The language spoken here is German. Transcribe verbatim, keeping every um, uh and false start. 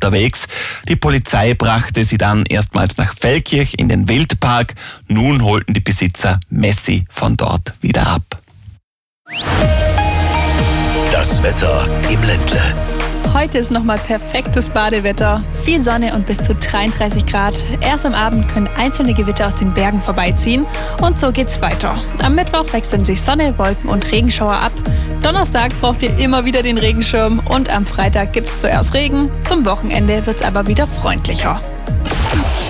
unterwegs. Die Polizei brachte sie dann erstmals nach Feldkirch in den Wildpark. Nun holten die Besitzer Messi von dort wieder ab. Das Wetter im Ländle. Heute ist nochmal perfektes Badewetter. Viel Sonne und bis zu dreiunddreißig Grad. Erst am Abend können einzelne Gewitter aus den Bergen vorbeiziehen. Und so geht's weiter. Am Mittwoch wechseln sich Sonne, Wolken und Regenschauer ab. Donnerstag braucht ihr immer wieder den Regenschirm. Und am Freitag gibt's zuerst Regen. Zum Wochenende wird's aber wieder freundlicher.